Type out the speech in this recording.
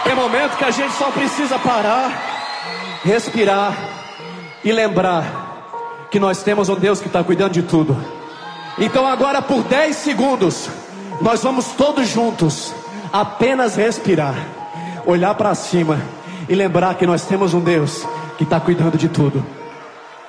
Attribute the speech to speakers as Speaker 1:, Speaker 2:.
Speaker 1: Tem momento que a gente só precisa parar, respirar e lembrar que nós temos um Deus que está cuidando de tudo. Então agora por 10 segundos nós vamos todos juntos apenas respirar, olhar para cima e lembrar que nós temos um Deus que está cuidando de tudo.